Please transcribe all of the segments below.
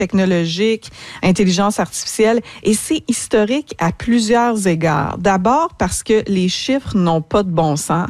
technologique, intelligence artificielle, et c'est historique à plusieurs égards. D'abord parce que les chiffres n'ont pas de bon sens.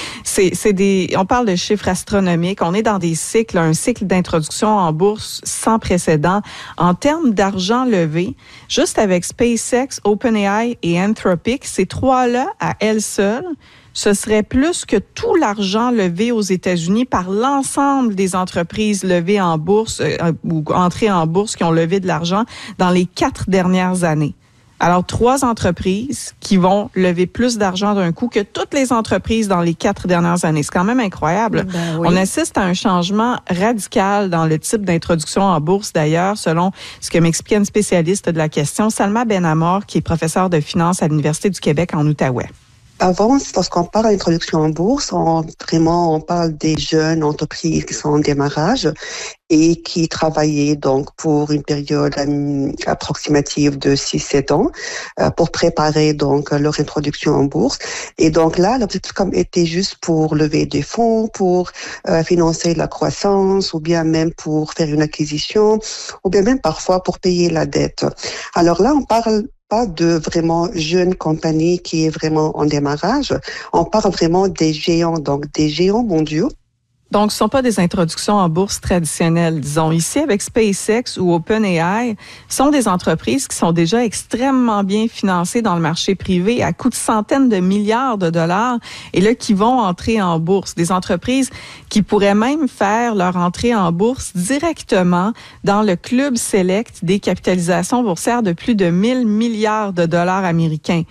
On parle de chiffres astronomiques. On est dans des cycles, un cycle d'introduction en bourse sans précédent. En termes d'argent levé, juste avec SpaceX, OpenAI et Anthropic, ces trois-là, à elles seules, ce serait plus que tout l'argent levé aux États-Unis par l'ensemble des entreprises levées en bourse ou entrées en bourse qui ont levé de l'argent dans les 4 dernières années. Alors, 3 entreprises qui vont lever plus d'argent d'un coup que toutes les entreprises dans les 4 dernières années. C'est quand même incroyable. Ben oui. On assiste à un changement radical dans le type d'introduction en bourse, d'ailleurs, selon ce que m'expliquait une spécialiste de la question, Salma Benamor, qui est professeure de finance à l'Université du Québec en Outaouais. Avant, lorsqu'on parle d'introduction en bourse, on parle des jeunes entreprises qui sont en démarrage et qui travaillaient donc pour une période approximative de 6-7 ans pour préparer donc leur introduction en bourse. Et donc là, l'objectif était juste pour lever des fonds, pour financer la croissance, ou bien même pour faire une acquisition, ou bien même parfois pour payer la dette. Alors là, on parle pas de vraiment jeunes compagnies qui est vraiment en démarrage. On parle vraiment des géants, donc des géants mondiaux. Donc, ce ne sont pas des introductions en bourse traditionnelles, disons. Ici, avec SpaceX ou OpenAI, ce sont des entreprises qui sont déjà extrêmement bien financées dans le marché privé à coût de centaines de milliards de dollars et là, qui vont entrer en bourse. Des entreprises qui pourraient même faire leur entrée en bourse directement dans le club select des capitalisations boursières de plus de 1000 milliards de dollars américains.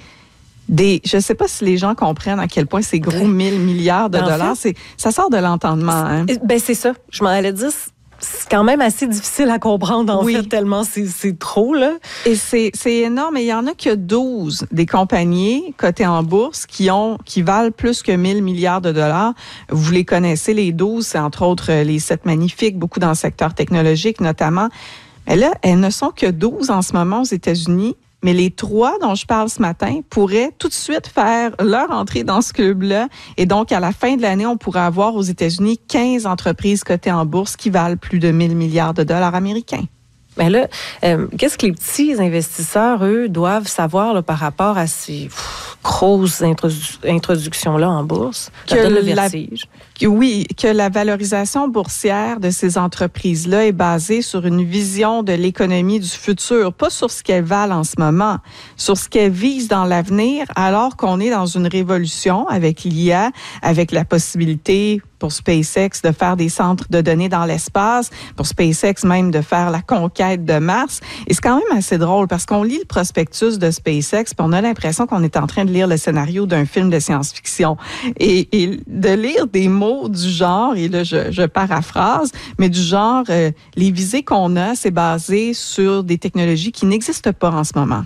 Je ne sais pas si les gens comprennent à quel point c'est gros, 1000 milliards de dollars. Ça sort de l'entendement. Hein? Ben c'est ça. Je m'en allais dire, c'est quand même assez difficile à comprendre, en fait, tellement c'est trop, là. Et c'est énorme. Et il y en a que 12 des compagnies cotées en bourse qui valent plus que 1000 milliards de dollars. Vous les connaissez, les 12, c'est entre autres les 7 magnifiques, beaucoup dans le secteur technologique notamment. Mais là, elles ne sont que 12 en ce moment aux États-Unis. Mais les 3 dont je parle ce matin pourraient tout de suite faire leur entrée dans ce club-là. Et donc, à la fin de l'année, on pourrait avoir aux États-Unis 15 entreprises cotées en bourse qui valent plus de 1000 milliards de dollars américains. Mais là, qu'est-ce que les petits investisseurs, eux, doivent savoir là, par rapport à ces grosses introductions-là en bourse? Ça donne le vertige. Oui, que la valorisation boursière de ces entreprises-là est basée sur une vision de l'économie du futur, pas sur ce qu'elles valent en ce moment, sur ce qu'elles visent dans l'avenir, alors qu'on est dans une révolution avec l'IA, avec la possibilité pour SpaceX de faire des centres de données dans l'espace, pour SpaceX même de faire la conquête de Mars. Et c'est quand même assez drôle parce qu'on lit le prospectus de SpaceX puis on a l'impression qu'on est en train de lire le scénario d'un film de science-fiction. Et de lire des mots du genre, et là je paraphrase, mais du genre, les visées qu'on a, c'est basé sur des technologies qui n'existent pas en ce moment.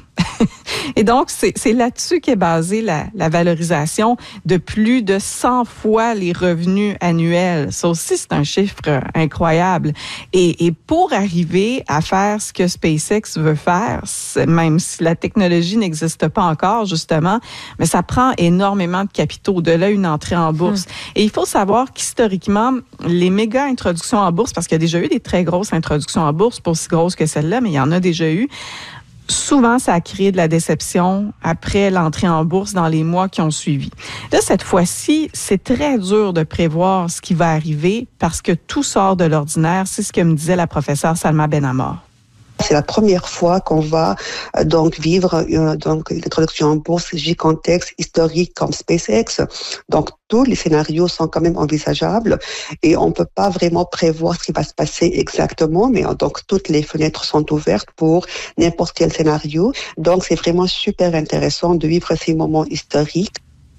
Et donc, c'est là-dessus qu'est basée la valorisation de plus de 100 fois les revenus annuels. Ça aussi, c'est un chiffre incroyable. Et pour arriver à faire ce que SpaceX veut faire, même si la technologie n'existe pas encore, justement, mais ça prend énormément de capitaux, de là une entrée en bourse. Et il faut savoir qu'historiquement, les méga introductions en bourse, parce qu'il y a déjà eu des très grosses introductions en bourse, pas aussi grosses que celle-là, mais il y en a déjà eu. Souvent, ça a créé de la déception après l'entrée en bourse dans les mois qui ont suivi. Là, cette fois-ci, c'est très dur de prévoir ce qui va arriver parce que tout sort de l'ordinaire. C'est ce que me disait la professeure Salma Benamor. C'est la première fois qu'on va donc vivre donc une introduction en bourse gigantesque, historique comme SpaceX. Donc tous les scénarios sont quand même envisageables et on peut pas vraiment prévoir ce qui va se passer exactement, mais donc toutes les fenêtres sont ouvertes pour n'importe quel scénario. Donc c'est vraiment super intéressant de vivre ces moments historiques.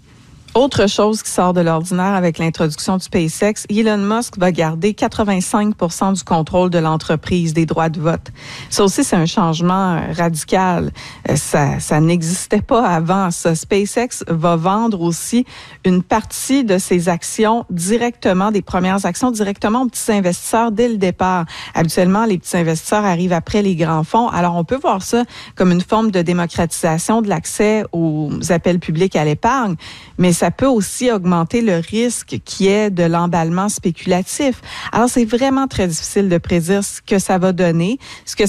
Autre chose qui sort de l'ordinaire avec l'introduction du SpaceX, Elon Musk va garder 85% du contrôle de l'entreprise, des droits de vote. Ça aussi, c'est un changement radical. Ça n'existait pas avant. Ça. SpaceX va vendre aussi une partie de ses actions directement, des premières actions directement aux petits investisseurs dès le départ. Habituellement, les petits investisseurs arrivent après les grands fonds. Alors, on peut voir ça comme une forme de démocratisation de l'accès aux appels publics à l'épargne, mais ça peut aussi augmenter le risque qui est de l'emballement spéculatif. Alors, c'est vraiment très difficile de prédire ce que ça va donner. Ce que